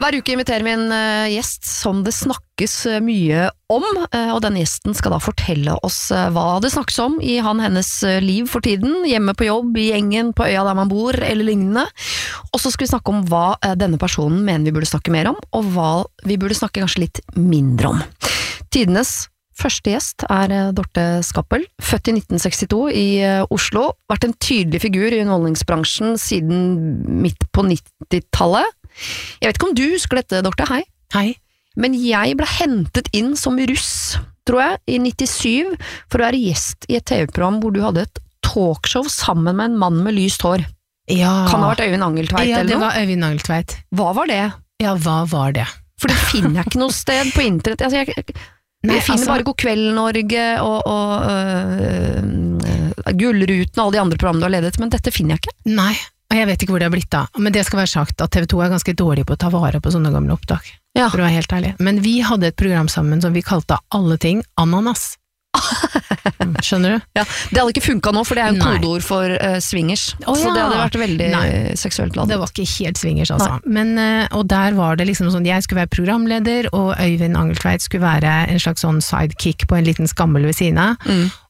Hver uke inviterer vi en gjest som det snakkes mye om, og den gjesten skal da fortelle oss hva det snakkes om i hennes liv for tiden, hjemme på jobb, i gjengen, på øya der man bor, eller lignende. Og så skal vi snakke om hva denne personen mener vi burde snakke mer om, og hva vi burde snakke kanskje litt mindre om. Tidenes første gjest Dorte Skappel, født i 1962 i Oslo, vært en tydelig figur i underholdningsbransjen siden midt på 90-tallet. Jeg vet ikke om du husker dette, Dorte, hei? Hei. Men jeg ble hentet inn som russ, tror jeg, i 97, for å være gjest i et TV-program hvor du hadde et talkshow sammen med en mann med lyst hår. Ja. Kan det ha vært Øyvind Angeltveit eller noe? Ja, det var Øyvind Angeltveit. Hva var det? Ja, hva var det? For det finner jeg ikke noe sted på internett. Altså, jeg finner bare God kveld Norge og Gullruten og alle de andre programmene du har ledet, men dette finner jeg ikke. Nei, og jeg vet ikke hvor det har blitt da. Men det skal være sagt at TV 2 ganske dårlig på å ta vare på sånne gamle opptak. Ja. For å være helt ærlig. Men vi hadde et program sammen som vi kalte Alle ting ananas. Skjønner du? Ja, det hadde ikke funket nå, for det jo kodeord for swingers. Så det hadde vært veldig seksuelt ladet. Det var ikke helt swingers, altså. Men, og der var det liksom sånn, jeg skulle være programleder, og Øyvind Angeltveit skulle være en slags sånn sidekick på en liten skammel ved siden av.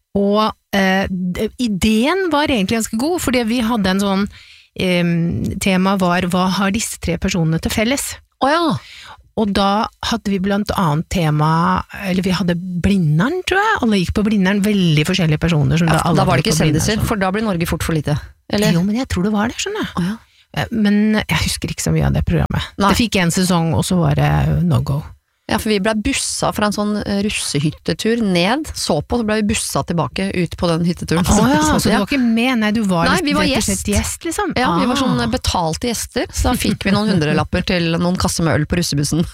Og ideen var egentlig ganske god, fordi vi hadde en sånn tema var, hva har disse tre personene til felles? Og da hadde vi blant annet tema, eller vi hadde Blindern, tror jeg. Alle gikk på Blindern, veldig forskjellige personer. Som da var det ikke kjendiser, for da blir Norge fort for lite. Eller? Jo, men jeg tror det var det, skjønner jeg. Men jeg husker ikke så mye av det programmet. Det fikk en sesong, og så var det no-go. Ja, for vi ble bussa fra en sånn russehyttetur ned, så ble vi bussa tilbake ut på den hytteturen. Så du var ikke med? Nei, du var, vi var gjest, liksom? Ja, vi var sånn betalte gjester, så da fikk vi noen hundrelapper til noen kasser med øl på russebussen.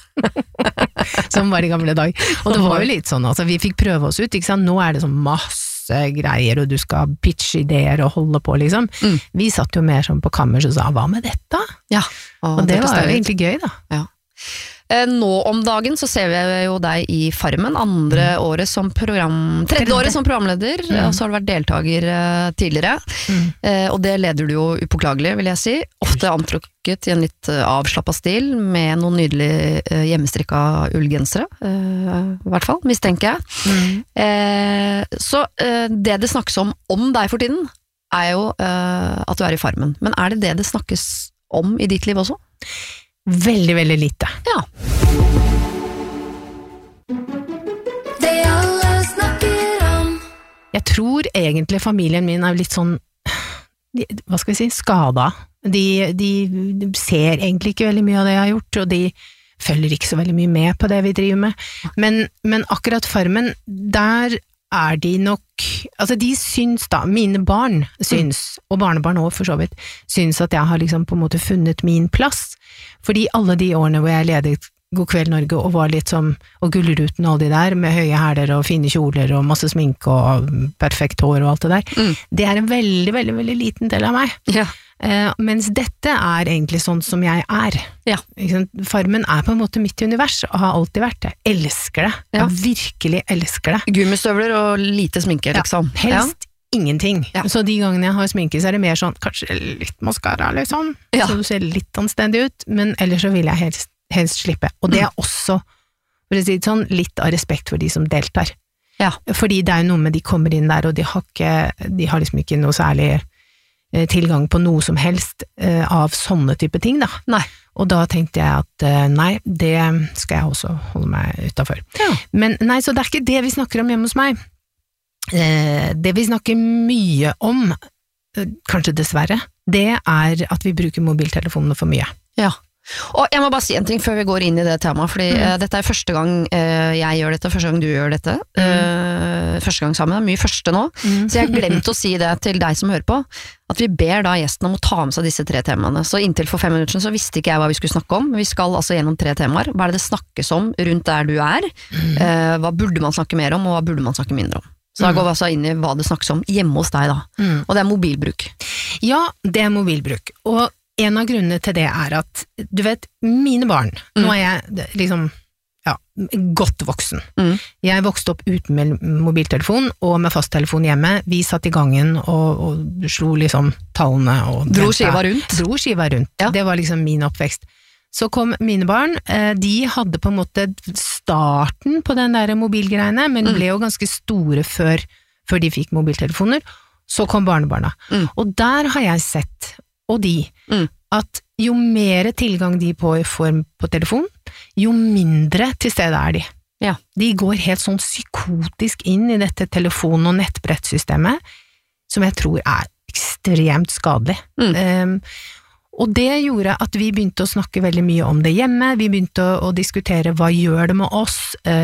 Som var i gamle dag. Og det var jo litt sånn, altså, vi fikk prøve oss ut, ikke sant? Nå det sånn masse greier, og du skal pitche ideer og holde på, liksom. Vi satt jo mer sånn på kammers og sa, hva med dette? Ja. Og det var jo egentlig gøy, da. Ja. Nå om dagen så ser vi jo deg i Farmen, tredje året som programleder, og så har du vært deltaker tidligere, og det leder du jo upåklagelig, vil jeg si, ofte antrukket i en litt avslappet stil, med noen nydelige hjemmestrikka ullgensere, i hvert fall, mistenker jeg. Så det snakkes om deg for tiden, jo at du i Farmen, men det det snakkes om i ditt liv også? Veldig, veldig lite. Ja. Det alle snakker om. Jeg tror egentlig familien min litt sånn, hva skal vi si, skada. De ser egentlig ikke veldig mye av det jeg har gjort, og de følger ikke så veldig mye med på det vi driver med. Men akkurat Farmen, der de nok, altså de syns da, mine barn syns, og barnebarn også for så vidt, syns at jeg har liksom på en måte funnet min plass, fordi alle de årene hvor jeg ledet God kveld Norge og var litt som, og Gullruten og alle de der, med høye hæler og fine kjoler og masse sminke og perfekt hår og alt det der, det en veldig, veldig, veldig liten del av meg. Ja. Mens dette egentlig sånn som jeg ja. Farmen på en måte mitt univers og har alltid vært det. Jeg elsker det, jeg virkelig elsker det. Gummistøvler og lite sminke, liksom. Ja, helst ingenting. Ja. Så de gangene jeg har sminke, så det mer sånn, kanskje litt mascara, liksom, så du ser litt anstendig ut, men ellers så vil jeg helst slippe. Og det også, for å si det sånn, litt av respekt for de som deltar. Ja. Fordi det jo noe med de kommer inn der, og de har liksom ikke noe særlig tilgang på noe som helst av sånne type ting da. Nei. Og da tenkte jeg at nei, det skal jeg også holde meg utenfor. Ja. Men nei, så det ikke det vi snakker om hjemme hos meg. Det vi snakker mye om, kanskje dessverre, det at vi bruker mobiltelefonene for mye. Ja. Og jeg må bare si en ting før vi går inn i det temaet, fordi dette første gang jeg gjør dette, første gang du gjør dette, første gang sammen, mye første nå, så jeg glemte å si det til deg som hører på, at vi ber da gjesten om å ta med seg disse 3 temaene, så inntil for 5 minutter siden så visste ikke jeg hva vi skulle snakke om, men vi skal altså gjennom 3 temaer, hva det snakkes om rundt der du hva burde man snakke mer om, og hva burde man snakke mindre om. Så da går vi altså inn i hva det snakkes om hjemme hos deg da, og det mobilbruk. Ja, det mobilbruk, og en av grunnene til det at, du vet, mine barn, nå jeg liksom, godt voksen. Jeg vokste opp uten med mobiltelefon og med fasttelefon hjemme. Vi satt i gangen og slo liksom tallene. Og dro skiva rundt. Ja. Det var liksom min oppvekst. Så kom mine barn, de hadde på en måte starten på den der mobilgreiene, men ble jo ganske store før de fikk mobiltelefoner. Så kom barnebarna. Og der har jeg sett, og at jo mer tilgang de får på telefon, jo mindre til stede de. Ja. De går helt sånn psykotisk inn i dette telefon- og nettbrettsystemet, som jeg tror ekstremt skadelig. Og det gjorde at vi begynte å snakke veldig mye om det hjemme, vi begynte å diskutere hva gjør det med oss,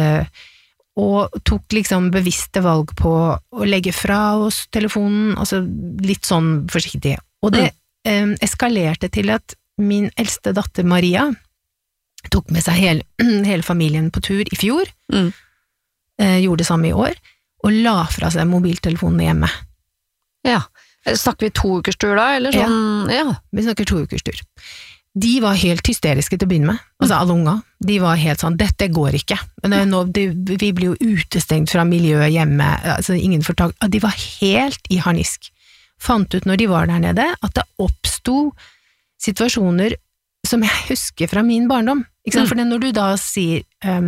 og tok liksom bevisste valg på å legge fra oss telefonen, altså litt sånn forsiktig. Og det eskalerte til at min eldste datter Maria tok med seg hele familien på tur i fjor, gjorde det samme i år, og la fra seg mobiltelefonen hjemme. Ja. Snakker vi 2 ukers tur da, eller sånn? Ja, vi snakker 2 ukers tur. De var helt hysteriske til å begynne med, altså alle unga. De var helt sånn, dette går ikke. Vi blir jo utestengt fra miljøet hjemme, altså ingen får tak. De var helt i harnisk. Fant ut når de var der nede, at det oppstod situasjoner som jeg husker fra min barndom. Ikke sant? For når du da sier,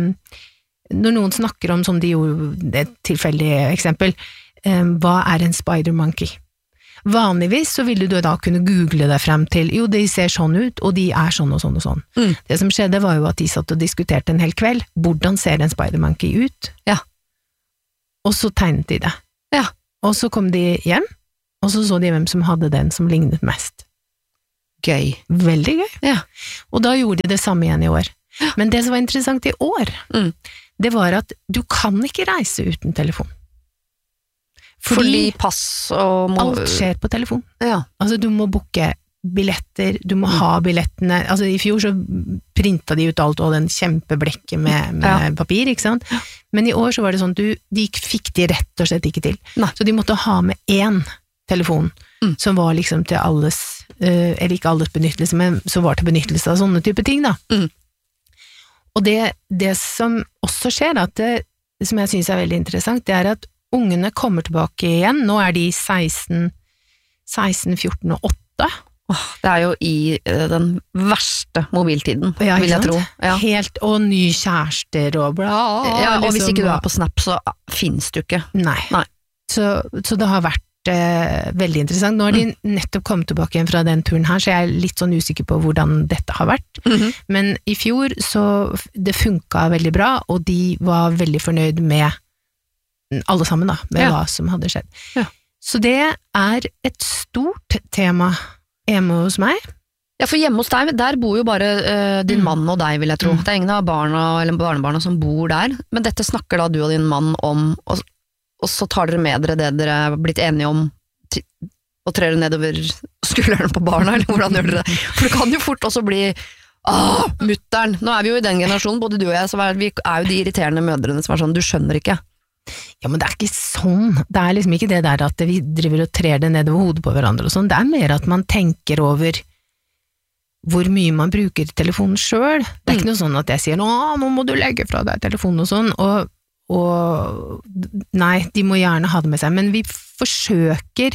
når noen snakker om, som de gjorde, et tilfeldig eksempel, hva en spider monkey? Vanligvis så ville du da kunne google deg frem til, jo, de ser sånn ut, og de sånn og sånn og sånn. Det som skjedde var jo at de satt og diskuterte en hel kveld, hvordan ser en spider monkey ut? Ja. Og så tegnet de det. Ja. Og så kom de hjem, og så de hvem som hadde den som lignet mest. Gøy. Veldig gøy. Ja. Og da gjorde de det samme igjen i år. Men det som var interessant i år, det var at du kan ikke reise uten telefon. Fordi pass og alt skjer på telefon. Ja. Altså du må booke billetter, du må ha billettene, altså i fjor så printa de ut alt og den kjempeblekket med papir, ikke sant? Ja. Men i år så var det sånn, de fikk de rett og slett ikke til. Nei. Så de måtte ha med 1 telefon, som var liksom til alles, eller ikke alles benyttelse, men som var til benyttelse av sånne type ting da. Og det som også skjer, at det som jeg synes veldig interessant, det at ungene kommer tilbake igjen. Nå de 16, 14 og 8. Det jo i den verste mobiltiden, vil jeg tro. Ja. Helt, og ny kjærester og bla. Ja, og liksom, hvis ikke du på Snap, så finnes du ikke. Nei. Så det har vært veldig interessant. Nå har de nettopp kommet tilbake igjen fra den turen her, så jeg litt sånn usikker på hvordan dette har vært. Men i fjor så det funket veldig bra, og de var veldig fornøyd med alle sammen da, med hva som hadde skjedd. Ja. Så det et stort tema hjemme hos meg. Ja, for hjemme hos deg, der bor jo bare din mann og deg, vil jeg tro. Det ingen av barna eller barnebarna som bor der, men dette snakker da du og din mann om, og så tar dere med dere det dere har blitt enige om, og trer det nedover skuldrene på barna, eller hvordan gjør dere det? For det kan jo fort også bli mutteren. Nå vi jo i den generasjonen, både du og jeg, så vi jo de irriterende mødrene som sånn, du skjønner ikke. Ja, men det ikke sånn. Det liksom ikke det der at vi driver og trer det nedover hodet på hverandre og sånn. Det mer at man tenker over hvor mye man bruker telefonen selv. Det ikke noe sånn at jeg sier, nå må du legge fra deg telefonen og sånn, og nei, de må gjerne ha det med seg, men vi forsøker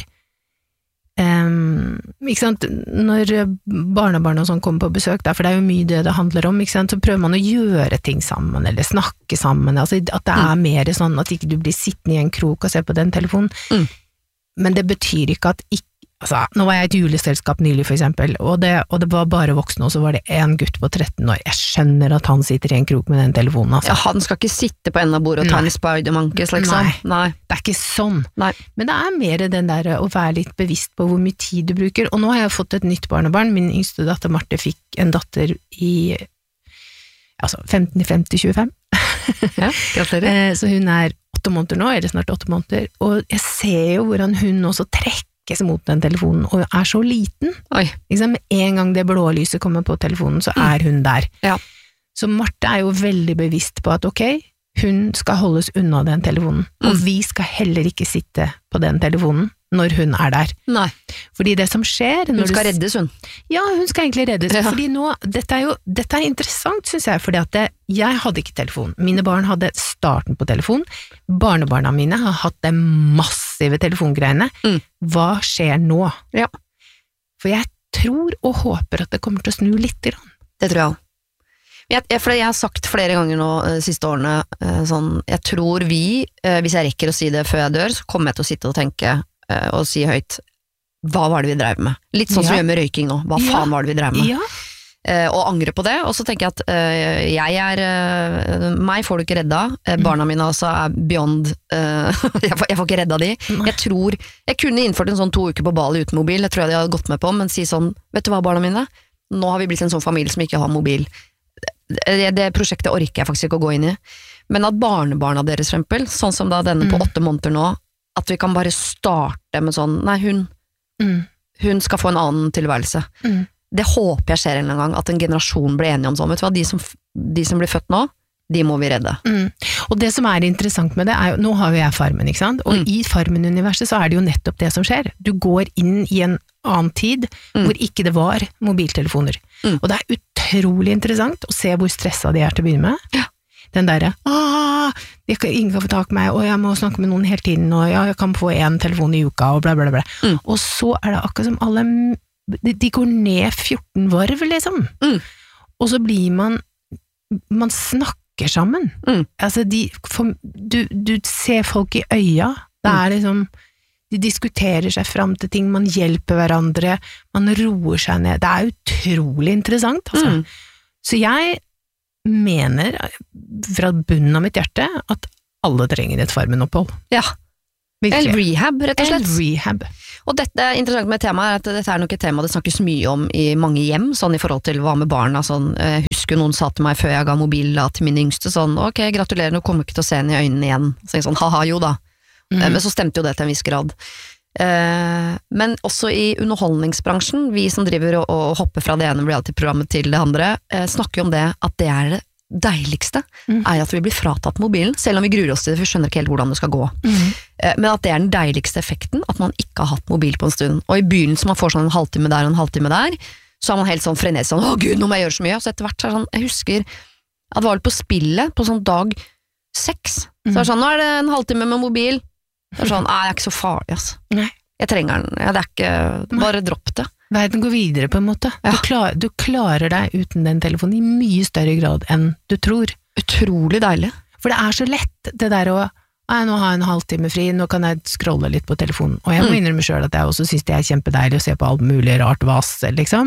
ikke sant, når barnebarn og sånn kommer på besøk der, for det jo mye det handler om, ikke sant, så prøver man å gjøre ting sammen, eller snakke sammen, altså at det mer sånn at ikke du blir sittende i en krok og se på den telefonen, men det betyr ikke at altså, nå var jeg i et juleselskap nylig for eksempel, og det var bare voksne, og så var det en gutt på 13 år, jeg skjønner at han sitter i en krok med den telefonen, altså. Ja, han skal ikke sitte på enden av bordet og ta en spider-monkeys, liksom. Nei, det ikke sånn. Nei. Men det mer den der å være litt bevisst på hvor mye tid du bruker, og nå har jeg fått et nytt barnebarn, min yngste datter Marte fikk en datter i 15-25. Ja, gratulerer. Så hun 8 måneder nå, eller snart 8 måneder, og jeg ser jo hvordan hun også trekker mot den telefonen, og så liten. Oi. Liksom, med en gang det blå lyset kommer på telefonen, så hun der. Ja. Så Marte jo veldig bevisst på at ok, hun skal holdes unna den telefonen, og vi skal heller ikke sitte på den telefonen når hun der. Nei. Fordi det som skjer... Hun skal reddes, hun. Ja, hun skal egentlig reddes, fordi nå, dette interessant, synes jeg, fordi at jeg hadde ikke telefon. Mine barn hadde starten på telefon, barnebarna mine har hatt det massive telefongreiene. Hva skjer nå? Ja. For jeg tror og håper at det kommer til å snu litt grann. Det tror jeg. For jeg har sagt flere ganger nå de siste årene, sånn, jeg tror hvis jeg rekker å si det før jeg dør, så kommer jeg til å sitte og tenke og si høyt, hva var det vi drev med? Litt sånn som vi gjør med røyking nå, hva faen var det vi drev med? Ja. Og angre på det, og så tenker jeg at meg får du ikke redda, barna mine også beyond, jeg får ikke redda de. Jeg kunne innført en sånn 2 uker på Bali uten mobil, det tror jeg de hadde gått med på, men si sånn, vet du hva barna mine? Nå har vi blitt en sånn familie som ikke har mobil. Det prosjektet orker jeg faktisk ikke å gå inn i. Men at barnebarna deres, for eksempel, sånn som da denne på 8 måneder nå, at vi kan bare starte med sånn, nei, hun skal få en annen tilværelse. Det håper jeg skjer en gang, at en generasjon blir enige om sånn, vet du hva, de som blir født nå, de må vi redde. Og det som er interessant med det er jo, nå har jo jeg Farmen, ikke sant? Og i Farmen-universet så er det jo nettopp det som skjer. Du går inn i en annen tid, hvor ikke det var mobiltelefoner. Og det er utrolig interessant å se hvor stresset de er til å begynne med. Ja. Den derre, ingen kan få tak i meg, og jeg må snakke med noen hele tiden, og jeg kan få en telefon i uka, og bla bla bla. Og så er det akkurat som alle, de går ned 14 varv, liksom. Og så blir man snakker sammen. Altså, du ser folk i øya, det er liksom, de diskuterer seg fram til ting, man hjelper hverandre, man roer seg ned, det er utrolig interessant, altså. Så jeg mener fra bunnen av mitt hjerte at alle trenger et Farmen-opphold. Ja. Virkelig. En rehab, rett og slett. En rehab. Og dette er interessant med temaet, at dette er nok et tema det snakkes mye om i mange hjem, sånn i forhold til hva med barna, sånn, husker noen sa til meg før jeg ga mobil til min yngste, sånn, ok, gratulerer, nå kommer ikke til å se henne i øynene igjen. Så jeg sånn, haha, jo da. Men så stemte jo det til en viss grad. Men også i underholdningsbransjen, vi som driver og hopper fra det ene reality-programmet til det andre, snakker jo om det, at det er det deiligste, er at vi blir fratatt mobilen, selv om vi gruer oss til det, for vi skjønner ikke helt hvordan det skal gå. Men at det er den deiligste effekten, at man ikke har hatt mobil på en stund. Og i begynnelsen man får sånn en halvtime der og en halvtime der, så er man helt sånn frenetisk, sånn, å Gud, nå må jeg gjøre så mye. Så etter hvert så er det sånn, jeg husker at det var på spillet, på sånn dag 6, så er det sånn, nå er det en halvtime med mobil. Det er sånn, det er ikke så farlig, altså. Nei. Jeg trenger den, det er ikke, bare dropp det. Verden går videre på en måte. Ja. Du klarer deg uten den telefonen i mye større grad enn du tror. Utrolig deilig. For det er så lett, det der å, nå har jeg en halvtime fri, nå kan jeg scrolle litt på telefonen. Og jeg må innrømme selv at jeg også synes det er kjempedeilig å se på alt mulig rart vas, liksom.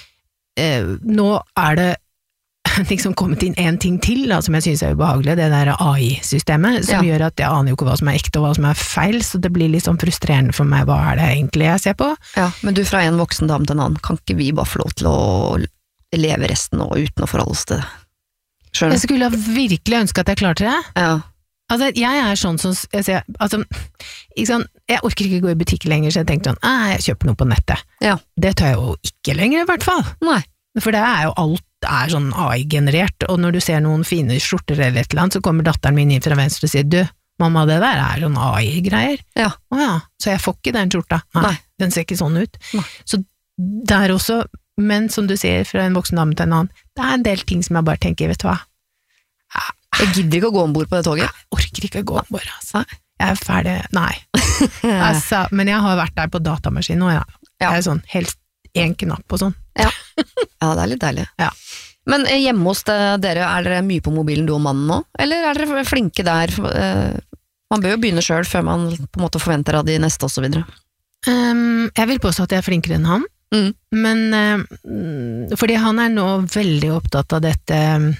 Nå er det liksom kommet inn en ting til da, som jeg synes er ubehagelig, det der AI-systemet, som gjør at jeg aner jo ikke hva som er ekte og hva som er feil, så det blir litt sånn frustrerende for meg, hva er det egentlig jeg ser på? Ja, men du fra en voksen dame til en annen, kan ikke vi bare få lov til å leve resten og uten å forholde oss til det? Skjønner du? Jeg skulle virkelig ønske at jeg klarte det. Ja. Altså, jeg er sånn som, altså, ikke sånn, jeg orker ikke gå i butikk lenger, så jeg tenkte sånn, jeg kjøper noe på nettet. Ja. Det tør jeg jo ikke lenger i hvert fall. Nei. For det er jo alt er sånn AI-generert, og når du ser noen fine skjorter eller et eller annet, så kommer datteren min inn fra venstre og sier, du, mamma, det der er sånn AI-greier. Ja. Så jeg får ikke den skjorta. Nei. Den ser ikke sånn ut. Nei. Så der også, men som du sier, fra en voksen dame til en annen, det er en del ting som jeg bare tenker, vet du hva? Jeg gidder ikke å gå ombord på det toget. Jeg orker ikke å gå ombord, altså. Jeg er ferdig, nei. Altså, men jeg har vært der på datamaskinen, og jeg er sånn, helst en knapp og sånn. Ja, det er litt deilig. Ja. Men hjemme hos dere, er dere mye på mobilen du og mannen nå? Eller er dere flinke der? Man bør jo begynne selv før man på en måte forventer av de neste og så videre. Jeg vil påstå at jeg er flinkere enn han, men fordi han er nå veldig opptatt av dette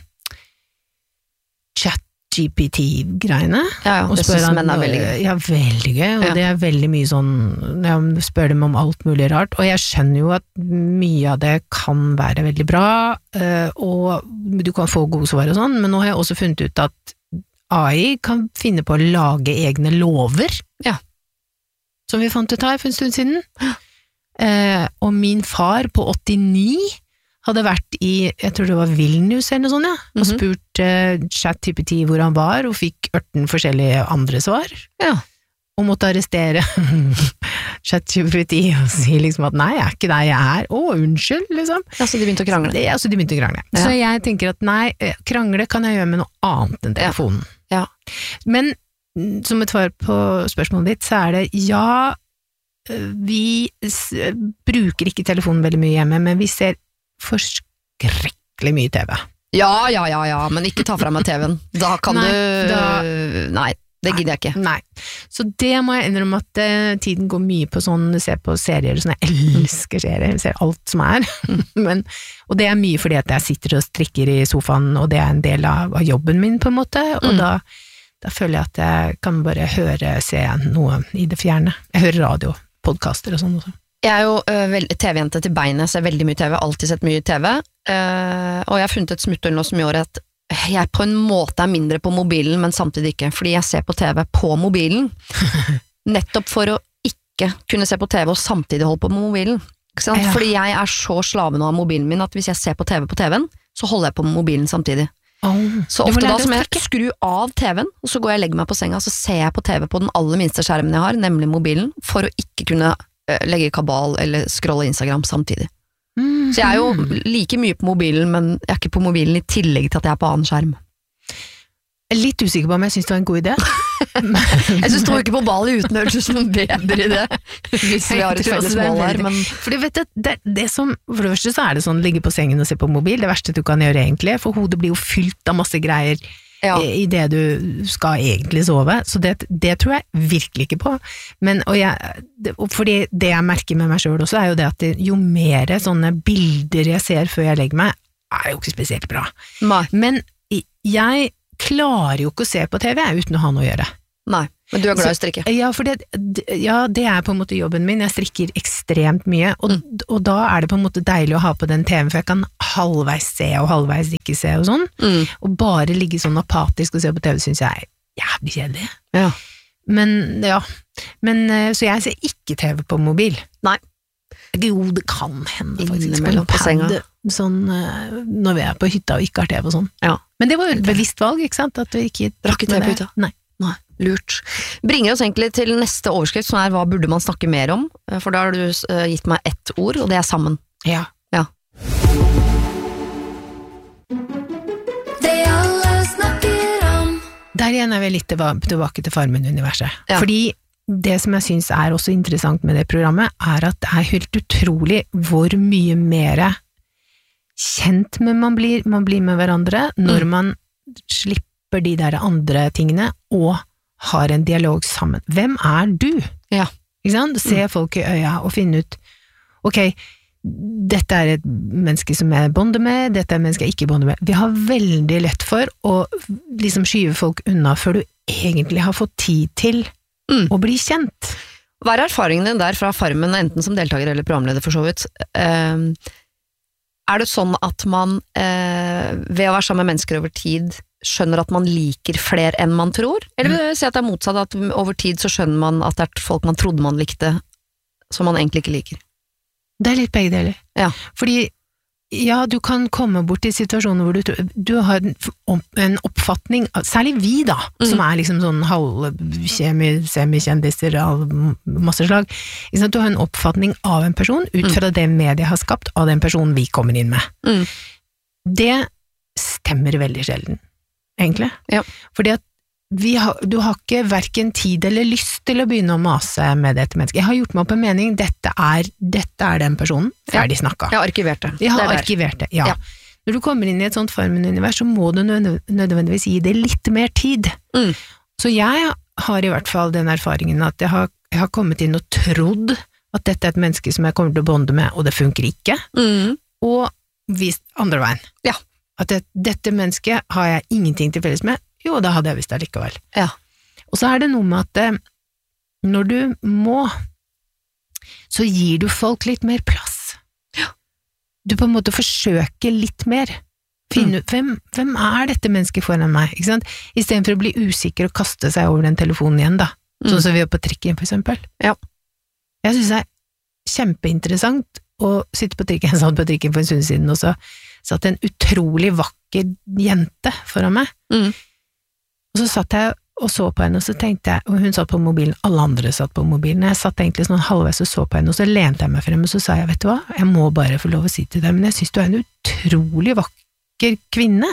ChatGPT-greiene. Ja, det synes menn er veldig gøy. Ja, veldig gøy, og det er veldig mye sånn, jeg spør dem om alt mulig rart, og jeg skjønner jo at mye av det kan være veldig bra, og du kan få gode svar og sånn, men nå har jeg også funnet ut at AI kan finne på å lage egne lover, som vi fant ut her for en stund siden. Og min far på 89 hadde vært i, jeg tror det var Vilnius eller noe sånt, og spurt ChatGPT hvor han var, og fikk 18 forskjellige andre svar. Ja. Og måtte arrestere ChatGPT og si liksom at nei, jeg er ikke der jeg er. Unnskyld, liksom. Ja, så de begynte å krangle. Ja, så de begynte å krangle. Ja. Så jeg tenker at nei, krangle kan jeg gjøre med noe annet enn telefonen. Ja. Men som et svar på spørsmålet ditt, så er det vi bruker ikke telefonen veldig mye hjemme, men vi ser forskrekkelig skikkelig mye TV. Ja, men ikke ta fra meg TV-en. Da kan Nei, det gidder jeg ikke. Nei, så det må jeg innrømme at tiden går mye på sånn, se på serier, sånn, jeg elsker serier, jeg ser alt som og det mye fordi at jeg sitter og strikker i sofaen, og det en del av jobben min på en måte, og da føler jeg at jeg kan bare se noe i det fjerne. Jeg hører radio, podcaster og sånn også. Jeg jo TV-jente til beinet, ser veldig mye TV, alltid sett mye TV, og jeg har funnet et smutthull nå som gjør at jeg på en måte mindre på mobilen, men samtidig ikke, fordi jeg ser på TV på mobilen, nettopp for å ikke kunne se på TV og samtidig holde på med mobilen, ikke sant? Fordi jeg så slaven av mobilen min, at hvis jeg ser på TV-en, så holder jeg på med mobilen samtidig. Så ofte da som jeg skru av TV-en, og så går jeg og legger meg på senga, så ser jeg på TV på den aller minste skjermen jeg har, nemlig mobilen, for å ikke kunne legge kabal eller scrolle Instagram samtidig. Så jeg jo like mye på mobilen, men jeg ikke på mobilen i tillegg til at jeg på annen skjerm. Jeg litt usikker på om jeg synes det var en god idé. Jeg synes det var ikke på Bali uten å høres som en bedre idé, hvis vi har et felles mål her. Men for du vet det som, for det første så det sånn, ligge på sengen og se på mobil, det verste du kan gjøre egentlig, for hodet blir jo fylt av masse greier i det du skal egentlig sove, så det tror jeg virkelig ikke på, fordi det jeg merker med meg selv også jo det at jo mer sånne bilder jeg ser før jeg legger meg, jo ikke spesielt bra. Men jeg klarer jo ikke å se på TV uten å ha noe å gjøre. Nei, men du glad i å strikke? Ja, for det på en måte jobben min, jeg strikker ekstremt mye, og da det på en måte deilig å ha på den TV-en, for jeg kan halvveis se og halvveis ikke se og sånn, og bare ligge sånn apatisk og se på TV synes jeg jævlig kjedelig. Men så jeg ser ikke TV på mobil. Nei. Jo, det kan hende faktisk på pad, sånn, når vi på hytta og ikke har TV og sånn. Men det var jo et bevisst valg, ikke sant? At vi ikke rakk TV på hytta. Nei. Lurt. Bringer oss egentlig til neste overskrift, som hva burde man snakke mer om? For da har du gitt meg ett ord, og det sammen. Ja. Det alle snakker om. Der igjen vi litt tilbake til Farmen-universet. Fordi det som jeg synes også interessant med det programmet, at det helt utrolig hvor mye mer kjent med man blir med hverandre, når man slipper de der andre tingene, og har en dialog sammen. Hvem du? Ikke sant? Se folk i øya og finne ut, ok, dette et menneske som jeg bonder med, dette et menneske jeg ikke bonder med. Vi har veldig lett for å liksom skyve folk unna før du egentlig har fått tid til å bli kjent. Hva erfaringen din der fra Farmen, enten som deltaker eller programleder for så vidt? Det sånn at man ved å være sammen med mennesker over tid skjønner at man liker flere enn man tror? Eller vil du si at det motsatt, at over tid så skjønner man at det folk man trodde man likte, som man egentlig ikke liker? Det litt begge deler. Fordi, du kan komme bort i situasjoner hvor du har en oppfatning, særlig vi da, som liksom sånn semikjendiser av masse slag, du har en oppfatning av en person ut fra det mediet har skapt av den personen vi kommer inn med. Det stemmer veldig sjelden, egentlig. Fordi at du har ikke hverken tid eller lyst til å begynne å mase med dette mennesket. Jeg har gjort meg opp en mening, dette den personen, ferdig snakket. Jeg har arkivert det. Jeg har arkivert det, Når du kommer inn i et sånt Farmen-univers, så må du nødvendigvis gi det litt mer tid. Så jeg har i hvert fall den erfaringen at jeg har kommet inn og trodd at dette et menneske som jeg kommer til å bonde med, og det funker ikke. Og vist andre veien. At dette mennesket har jeg ingenting til felles med. Jo, da hadde jeg visst det likevel. Og så det noe med at når du må, så gir du folk litt mer plass. Du på en måte forsøker litt mer. Finne ut, hvem dette mennesket foran meg? Ikke sant? I stedet for å bli usikker og kaste seg over den telefonen igjen da. Sånn som vi gjør på trikken, for eksempel. Jeg synes det kjempeinteressant å sitte på trikken. Jeg satt på trikken for en stund siden, og så satt en utrolig vakker jente foran meg. Og så satt jeg og så på henne, og så tenkte jeg, og hun satt på mobilen, alle andre satt på mobilen, jeg satt egentlig sånn halvveis og så på henne, og så lente jeg meg frem, og så sa jeg, vet du hva, jeg må bare få lov å si til deg, men jeg synes du en utrolig vakker kvinne.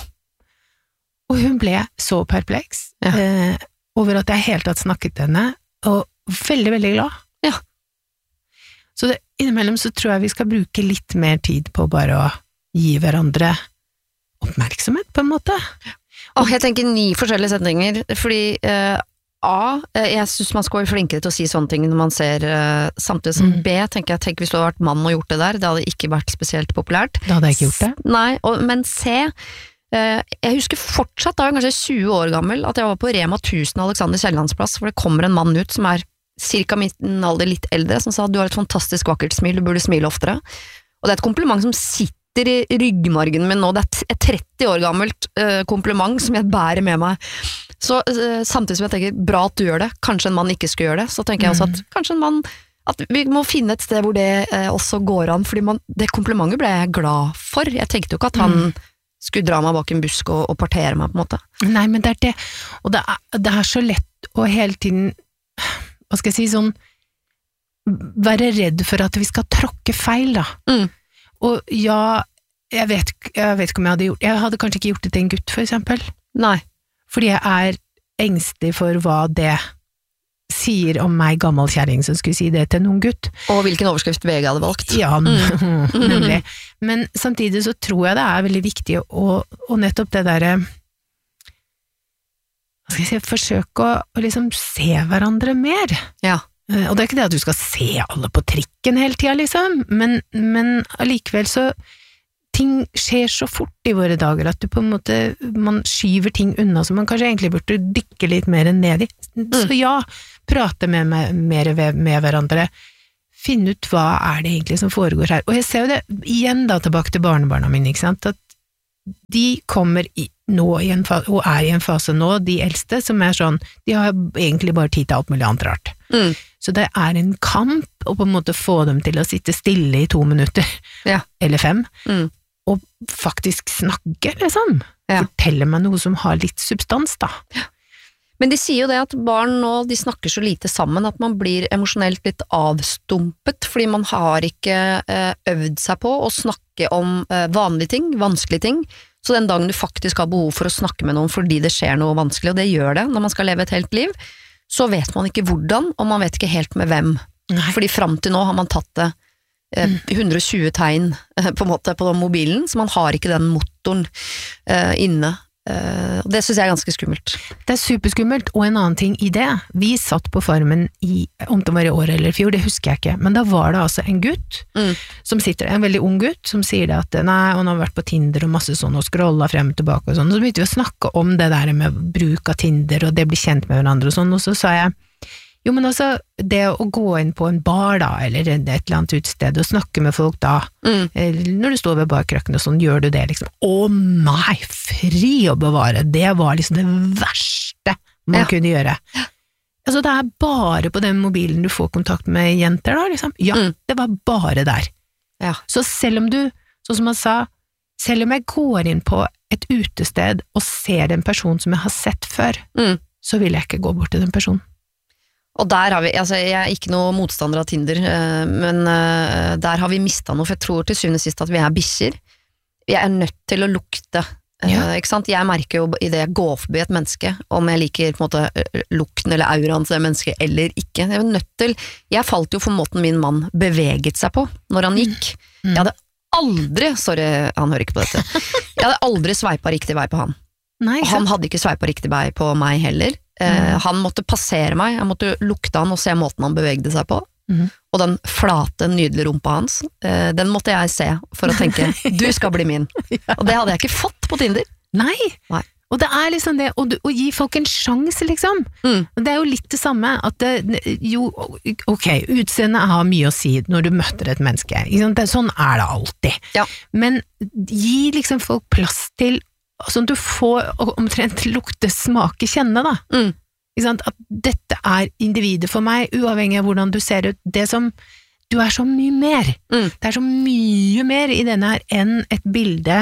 Og hun ble så perpleks over at jeg helt tatt snakket til henne, og veldig, veldig glad. Så innimellom så tror jeg vi skal bruke litt mer tid på bare å gi hverandre oppmerksomhet, på en måte. Jeg tenker 9 forskjellige setninger, fordi jeg synes man skal være flinkere til å si sånne ting når man ser samtidig som B, tenk hvis du hadde vært mann og gjort det der, det hadde ikke vært spesielt populært. Da hadde jeg ikke gjort det. Nei, men C, jeg husker fortsatt, da jeg var kanskje 20 år gammel, at jeg var på Rema 1000 Alexander Kiellands plass, hvor det kommer en mann ut som cirka min alder, litt eldre, som sa, du har et fantastisk vakkert smil, du burde smile oftere. Og det er et kompliment som sitter i ryggmargen min nå, det er et 30 år gammelt kompliment som jeg bærer med meg. Så samtidig som jeg tenker, bra at du gjør det, kanskje en mann ikke skal gjøre det, så tenker jeg også at kanskje en mann, at vi må finne et sted hvor det også går an, fordi det komplimentet ble jeg glad for. Jeg tenkte jo ikke at han skulle dra meg bak en busk og partere meg på en måte. Nei, men det er det, og det er så lett å hele tiden, hva skal jeg si, sånn, være redd for at vi skal tråkke feil da. Og ja, jeg vet ikke om jeg hadde kanskje ikke gjort det til en gutt for eksempel. Nei. Fordi jeg engstelig for hva det sier om meg gammel kjæring som skulle si det til noen gutt. Og hvilken overskrift VG hadde valgt. Ja, nemlig. Men samtidig så tror jeg det er veldig viktig å nettopp det der, hva skal jeg si, forsøke å liksom se hverandre mer. Ja. Og det er ikke det at du skal se alle på trikken hele tiden, liksom, men allikevel så ting skjer så fort i våre dager at du på en måte, man skyver ting unna som man kanskje egentlig burde dykke litt mer ned i. Så ja, prate mer med hverandre, finne ut hva er det egentlig som foregår her. Og jeg ser jo det igjen da tilbake til barnebarna mine, ikke sant, at de kommer nå i en fase, og er i en fase nå, de eldste, som er sånn, de har egentlig bare tid til alt mulig annet rart. Så det er en kamp å på en måte få dem til å sitte stille i 2 minutter, eller 5, og faktisk snakke, liksom. Fortelle meg noe som har litt substans, da. Men de sier jo det at barn nå, de snakker så lite sammen, at man blir emosjonelt litt avstumpet, fordi man har ikke øvd seg på å snakke om vanlige ting, vanskelige ting, så den dagen du faktisk har behov for å snakke med noen fordi det skjer noe vanskelig, og det gjør det når man skal leve et helt liv, så vet man ikke hvordan, og man vet ikke helt med hvem. Nei. Fordi frem til nå har man tatt det 120 tegn på en måte på mobilen, så man har ikke den motoren inne. Det synes jeg er ganske skummelt. Det er superskummelt, og en annen ting i det, vi satt på Farmen om det var i år eller i fjor, det husker jeg ikke, men da var det altså en gutt som sitter, en veldig ung gutt, som sier det at nei, han har vært på Tinder og masse sånn, og scrollet frem og tilbake og sånn, og så begynte vi å snakke om det der med bruk av Tinder, og det blir kjent med hverandre og sånn, og så sa jeg, jo, men altså, det å gå inn på en bar da, eller et eller annet utsted, og snakke med folk da, når du står ved barkrøkken og sånn, gjør du det liksom? Å nei, fri å bevare, det var liksom det verste man kunne gjøre. Altså, det er bare på den mobilen du får kontakt med jenter da, liksom. Ja, det var bare der. Så selv om du, sånn som han sa, selv om jeg går inn på et utested og ser en person som jeg har sett før, så vil jeg ikke gå bort til den personen. Og der har vi, altså jeg er ikke noe motstander av Tinder, men der har vi mistet noe, for jeg tror til syvende og sist at vi er bikkjer. Jeg er nødt til å lukte, ikke sant? Jeg merker jo i det jeg går forbi et menneske, om jeg liker på en måte lukten eller auraen til det mennesket eller ikke. Jeg er nødt til, jeg falt jo for måten min mann beveget seg på når han gikk. Jeg hadde aldri, sorry, han hører ikke på dette, jeg hadde aldri sveipet riktig vei på han. Nei, og han hadde ikke sveipet riktig vei på meg heller. Han måtte passere meg, jeg måtte lukte han og se måten han bevegde seg på, og den flate, nydelige rumpa hans, den måtte jeg se for å tenke, du skal bli min. Og det hadde jeg ikke fått på Tinder. Nei. Og det er liksom det, å gi folk en sjanse, liksom. Og det er jo litt det samme, at det, jo, ok, utseendet har mye å si når du møter et menneske, sånn er det alltid. Men gi liksom folk plass til sånn at du får omtrent lukte, smake, kjenne da. Ikke sant? At dette er individet for meg, uavhengig av hvordan du ser ut. Det som, du er så mye mer. Det er så mye mer i denne her enn et bilde,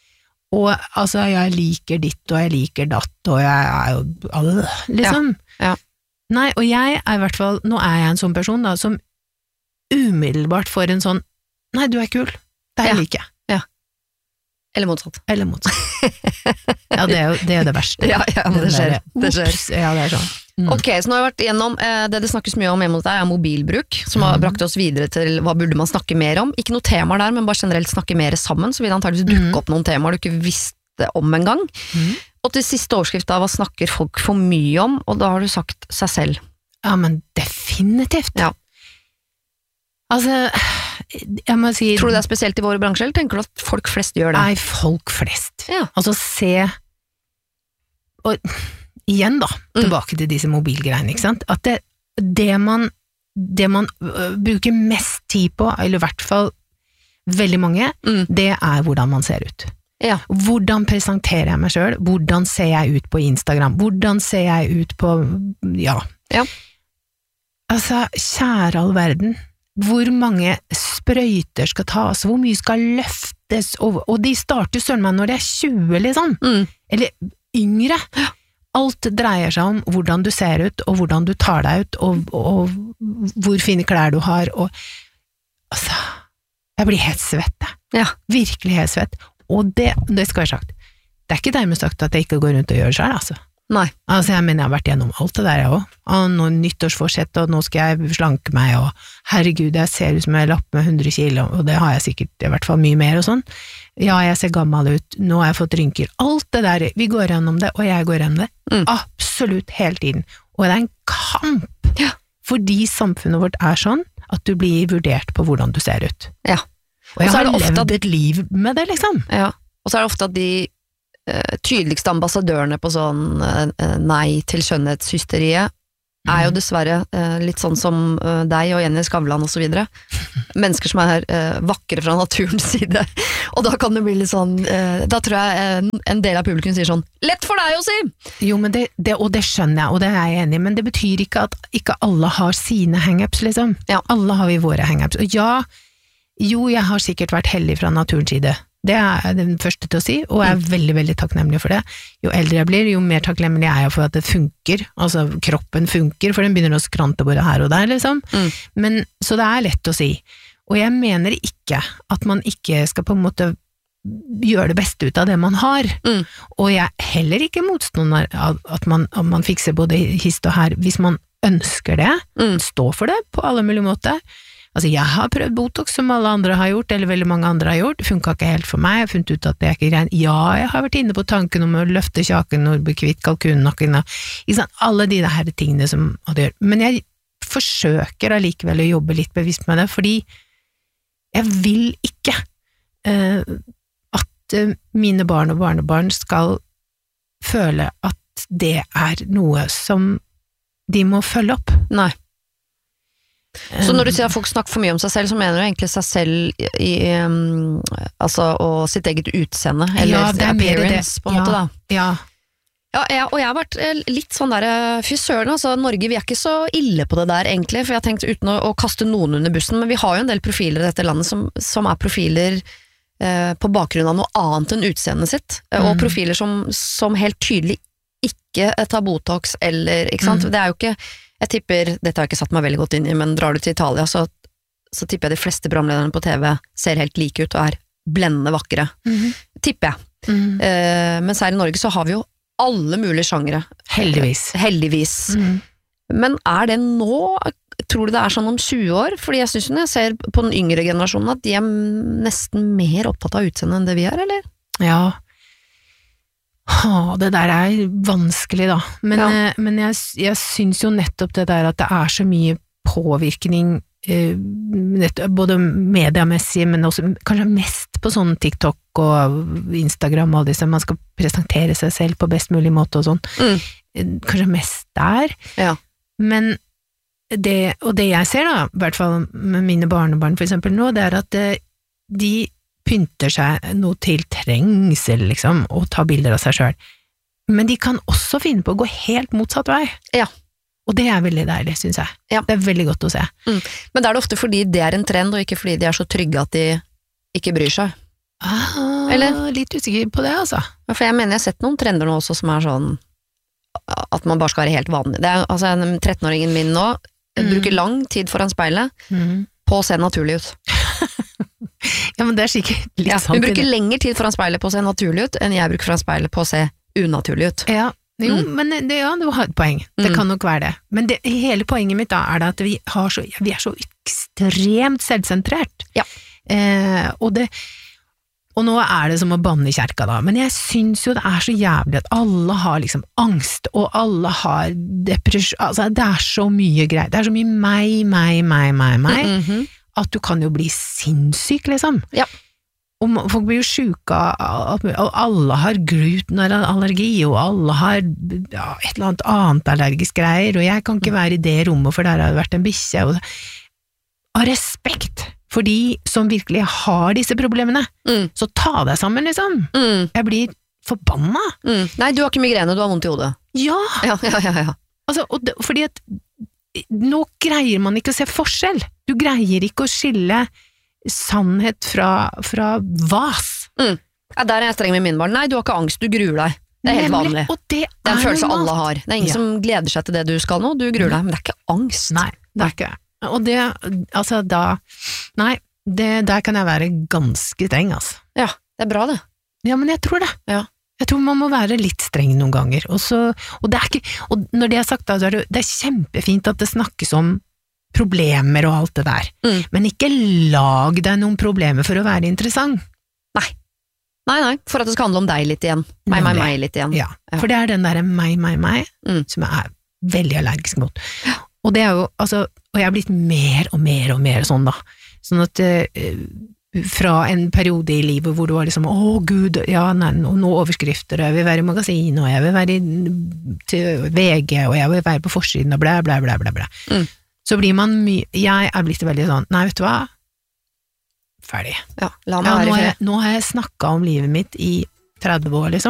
og altså, jeg liker ditt, og jeg liker datt, og jeg er jo, liksom. Nei, og jeg er i hvert fall, nå er jeg en sånn person da, som umiddelbart får en sånn, nei, du er kul, det er liker jeg. Eller motsatt. Ja, det er jo det verste. Men det skjer. Ja, det er sånn. Ok, så nå har vi vært gjennom det snakkes mye om hjemme hos deg mobilbruk, som har brakt oss videre til hva burde man snakke mer om. Ikke noe temaer der, men bare generelt snakke mer sammen, så vil det antageligvis dukke opp noen temaer du ikke visste om en gang. Og til siste overskrift da, hva snakker folk for mye om, og da har du sagt seg selv. Ja, men definitivt. Ja. Altså, jeg må si... Tror du det er spesielt i våre bransjer, eller tenker du at folk flest gjør det? Nei, folk flest. Ja. Altså, se... Og igjen da, tilbake til disse mobilgreiene, ikke sant? At det man bruker mest tid på, eller i hvert fall veldig mange, det er hvordan man ser ut. Ja. Hvordan presenterer jeg meg selv? Hvordan ser jeg ut på Instagram? Hvordan ser jeg ut på... Ja. Altså, kjære all verden, hvor mange sprøyter skal tas, hvor mye skal løftes, og de starter søren meg når de er 20, liksom. Eller yngre. Alt dreier seg om hvordan du ser ut, og hvordan du tar deg ut, og hvor fine klær du har, og altså, jeg blir helt svett. Ja. Virkelig helt svett. Og det skal være sagt. Det er ikke dermed sagt at jeg ikke går rundt og gjør det selv, altså. Nei. Altså, jeg mener, jeg har vært gjennom alt det der, jeg også. Og nå nyttårsforsett, og nå skal jeg slanke meg, og herregud, jeg ser ut som jeg lapper med 100 kilo, og det har jeg sikkert i hvert fall mye mer og sånn. Ja, jeg ser gammel ut, nå har jeg fått rynker. Alt det der, vi går gjennom det, og jeg går gjennom det. Absolutt hele tiden. Og det er en kamp. Ja. Fordi samfunnet vårt er sånn, at du blir vurdert på hvordan du ser ut. Ja. Og jeg så er har det ofte levd et liv med det, liksom. Ja. Og så er det ofte at de tydeligste ambassadørene på sånn nei til skjønnhetshysteriet er jo dessverre litt sånn som deg og Jenny Skavlan og så videre. Mennesker som er vakre fra naturens side. Og da kan det bli litt sånn, da tror jeg en del av publikum sier sånn, lett for deg å si! Jo, men og det skjønner jeg, og det er jeg enig i, men det betyr ikke at ikke alle har sine hang-ups, liksom. Ja. Alle har vi våre hang-ups. Og ja, jo, jeg har sikkert vært heldig fra naturens side. Det er jeg den første til å si, og jeg er veldig, veldig takknemlig for det. Jo eldre jeg blir, jo mer takknemlig er jeg for at det funker, altså kroppen funker, for den begynner å skrante både her og der, liksom. Men, så det er lett å si. Og jeg mener ikke at man ikke skal på en måte gjøre det beste ut av det man har. Og jeg er heller ikke motstander av at man fikser både hist og her, hvis man ønsker det, stå for det på alle mulige måter. Altså, jeg har prøvd Botox som alle andre har gjort, eller veldig mange andre har gjort, det funket ikke helt for meg, jeg har funnet ut at det er ikke greit. Ja, jeg har vært inne på tanken om å løfte kjaken og bli kvitt kalkunnakken, alle de der tingene som det gjør. Men jeg forsøker allikevel å jobbe litt bevisst med det, fordi jeg vil ikke at mine barn og barnebarn skal føle at det er noe som de må følge opp. Nei. Så når du sier at folk snakker for mye om seg selv, så mener du egentlig seg selv i altså, og sitt eget utseende, eller appearance, på en måte da. Ja, og jeg har vært litt sånn der, fy søren, altså Norge, vi er ikke så ille på det der egentlig, for jeg har tenkt uten å kaste noen under bussen, men vi har jo en del profiler i dette landet som er profiler på bakgrunn av noe annet enn utseendet sitt, og profiler som helt tydelig ikke tar Botox, eller, ikke sant, det er jo ikke. Jeg tipper, dette har jeg ikke satt meg veldig godt inn i, men drar du til Italia, så tipper jeg de fleste programlederne på TV ser helt like ut og er blendende vakre. Tipper jeg. Mens her i Norge så har vi jo alle mulige sjangere. Heldigvis. Men er det nå, tror du det er sånn om 20 år? Fordi jeg synes når jeg ser på den yngre generasjonen at de er nesten mer opptatt av utseende enn det vi er, eller? Ja. Det der er vanskelig da, men jeg synes jo nettopp det der at det er så mye påvirkning, både mediamessig, men også kanskje mest på sånn TikTok og Instagram og disse, man skal presentere seg selv på best mulig måte og sånn, kanskje mest der, men det jeg ser da, i hvert fall med mine barnebarn for eksempel nå, det er at de pynter seg noe til trengsel, liksom, og ta bilder av seg selv. Men de kan også finne på å gå helt motsatt vei. Ja. Og det er veldig deilig, synes jeg. Ja. Det er veldig godt å se. Men da er det ofte fordi det er en trend, og ikke fordi de er så trygge at de ikke bryr seg. Eller? Litt usikker på det, altså. Ja, for jeg mener jeg har sett noen trender nå også som er sånn at man bare skal være helt vanlig. Det er, altså, 13-åringen min nå bruker lang tid foran speilet på å se naturlig ut. Ja, men det er sikkert litt sant. Hun bruker lengre tid foran speilet på å se naturlig ut enn jeg bruker foran speilet på å se unaturlig ut. Ja, Jo, men det, ja, du har et poeng. Det kan nok være det. Men hele poenget mitt da er det at vi er så ekstremt selvsentrert. Ja. Og nå er det som å banne i kjerka da, men jeg synes jo det er så jævlig at alle har liksom angst, og alle har depresjon, altså det er så mye greier, det er så mye meg, at du kan jo bli sinnssyk liksom. Ja. Og folk blir jo syke, og alle har glutenallergi, og alle har et eller annet allergisk greier, og jeg kan ikke være i det rommet, for der har det vært en bikkje, av respekt for de som virkelig har disse problemene, så ta deg sammen liksom. Jeg blir forbanna. Nei, du har ikke migrene, du har vondt i hodet. Ja. Ja. Altså, fordi at nå greier man ikke å se forskjell. Du greier ikke å skille sannhet fra vas. Ja, der er jeg streng med min barn. Nei, du har ikke angst, du gruer deg. Det er helt vanlig. Og det er en følelse alle har. Det er ingen som gleder seg til det du skal nå, du gruer deg, men det er ikke angst. Nei, det er ikke. Og det, altså da, nei, der kan jeg være ganske streng, altså. Ja, det er bra det. Ja, men jeg tror det. Ja. Jeg tror man må være litt streng noen ganger, og det er ikke, og når det er sagt da, så er det er kjempefint at det snakkes om problemer og alt det der, men ikke lag deg noen problemer for å være interessant. Nei, for at det skal handle om deg litt igjen. Meg litt igjen. Ja, for det er den der meg, som jeg er veldig allergisk mot. Og det er jo, altså, og jeg har blitt mer og mer sånn da, sånn at fra en periode i livet hvor du var liksom, Gud, ja, nei, nå overskrifter, jeg vil være i magasin, og jeg vil være til VG, og jeg vil være på forsiden, og bla. Så blir man jeg er blitt veldig sånn, nei, vet du hva? Ferdig. Ja, la meg være i fred. Nå har jeg snakket om livet mitt i 30 år, liksom.